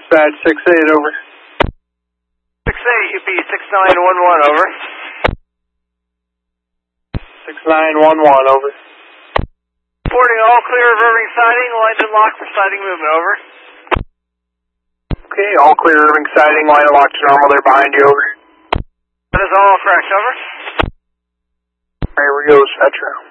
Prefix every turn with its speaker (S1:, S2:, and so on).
S1: Dispatch 6-8, over.
S2: 6-8, UP 6911, over.
S1: 6911, over.
S2: Reporting all clear of Irving siding, line and lock for siding movement, over.
S1: Okay, all clear Irving siding, line and lock to normal, they're behind you, over.
S2: That is all correct, over.
S1: Here we go, Spectra.